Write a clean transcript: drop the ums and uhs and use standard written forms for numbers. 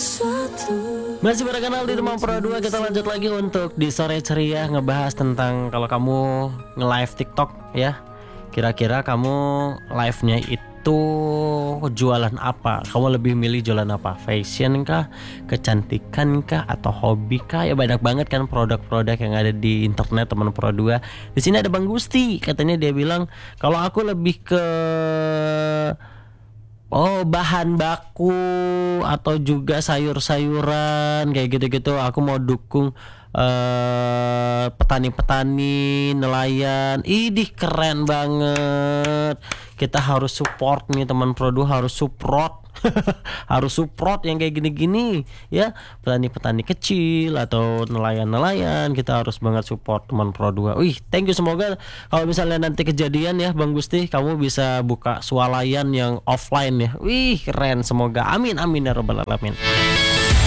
Masih pada kanal di Demam Pro 2. Kita lanjut lagi untuk di sore ceria, ngebahas tentang kalau kamu nge-live TikTok ya. Kira-kira kamu live-nya itu jualan apa? Kamu lebih milih jualan apa? Fashion kah? Kecantikan kah? Atau hobi kah? Ya banyak banget kan produk-produk yang ada di internet teman Pro 2. Di sini ada Bang Gusti, katanya dia bilang kalau aku lebih ke bahan baku atau juga sayur-sayuran kayak gitu-gitu. Aku mau dukung petani-petani, nelayan. Idih keren banget. Kita harus support nih teman Pro2, harus support. Harus support yang kayak gini-gini ya, petani-petani kecil atau nelayan-nelayan. Kita harus banget support teman Pro2. Wih, thank you. Semoga kalau misalnya nanti kejadian ya Bang Gusti, kamu bisa buka swalayan yang offline ya. Wih, keren. Semoga amin amin ya rabbal alamin.